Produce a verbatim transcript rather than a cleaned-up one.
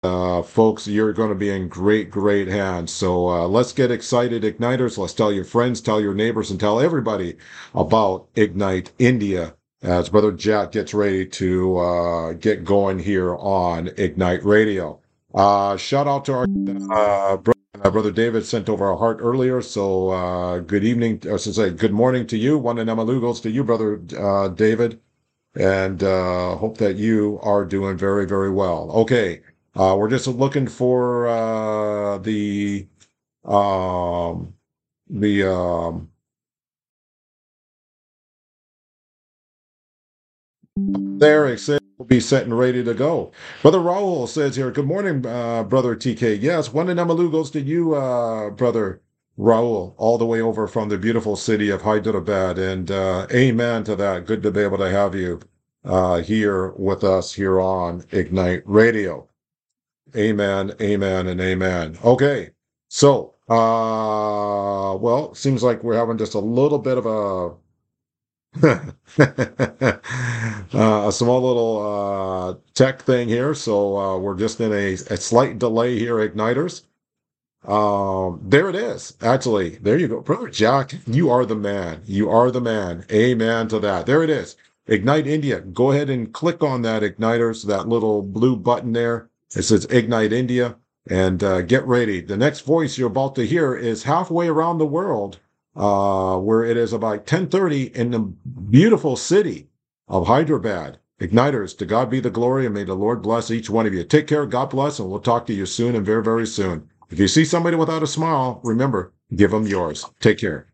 Uh, folks, you're going to be in great, great hands. So uh, let's get excited, Igniters. Let's tell your friends, tell your neighbors, and tell everybody about Ignite India as Brother Jack gets ready to uh, get going here on Ignite Radio. Uh, shout out to our uh, bro- uh, Brother David sent over a heart earlier. So uh, good evening, or should say good morning to you. One and Namalugos to you, Brother uh, David. And uh, hope that you are doing very, very well. Okay. Uh, we're just looking for uh, the um, the um, there it says we'll be set and ready to go. Brother Raul says here, good morning, uh, brother T K. Yes, one in Amalu goes to you, uh, brother Raul, all the way over from the beautiful city of Hyderabad. And uh, amen to that. Good to be able to have you uh, here with us here on Ignite Radio. Amen, amen, and amen. Okay, so uh, well, seems like we're having just a little bit of a uh, a small little uh, tech thing here. So uh, we're just in a, a slight delay here, Igniters. Um, there it is. Actually, there you go, brother Jack. You are the man. You are the man. Amen to that. There it is. Ignite India. Go ahead and click on that, Igniters, that little blue button there. It says Ignite India, and uh, get ready. The next voice you're about to hear is halfway around the world, uh, where it is about ten thirty in the beautiful city of Hyderabad. Igniters, to God be the glory, and may the Lord bless each one of you. Take care, God bless, and we'll talk to you soon and very, very soon. If you see somebody without a smile, remember, give them yours. Take care.